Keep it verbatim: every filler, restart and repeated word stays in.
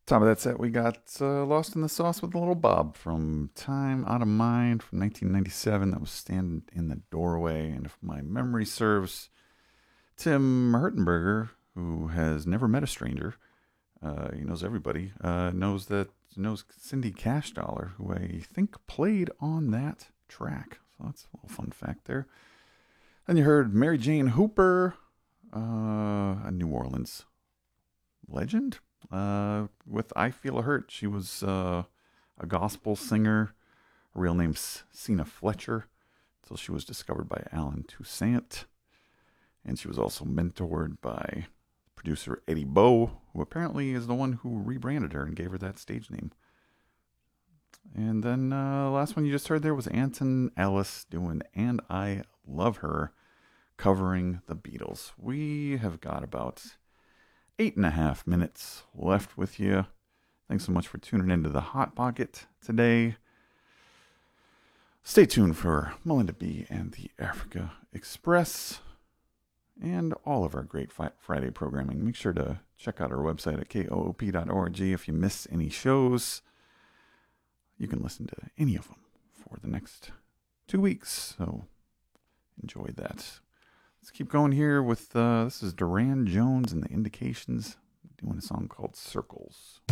Top of that set, we got uh, Lost in the Sauce with the Little Bob from Time Out of Mind from nineteen ninety-seven. That was Stand in the Doorway. And if my memory serves, Tim Hertenberger, who has never met a stranger, uh, he knows everybody, uh, knows that knows Cindy Cash Dollar, who I think played on that track. So that's a little fun fact there. Then you heard Mary Jane Hooper, uh, a New Orleans legend, uh, with I Feel Hurt. She was uh, a gospel singer. Her real name's Cena Fletcher, until she was discovered by Alan Toussaint. And she was also mentored by producer Eddie Bow, who apparently is the one who rebranded her and gave her that stage name. And then uh, the last one you just heard there was Anton Ellis doing And I Love Her, covering the Beatles. We have got about eight and a half minutes left with you. Thanks so much for tuning into the Hot Pocket today. Stay tuned for Melinda B and the Africa Express and all of our great Friday programming. Make sure to check out our website at koop dot org. If you miss any shows, you can listen to any of them for the next two weeks. So enjoy that. Let's keep going here with, uh, this is Duran Jones and the Indications doing a song called Circles.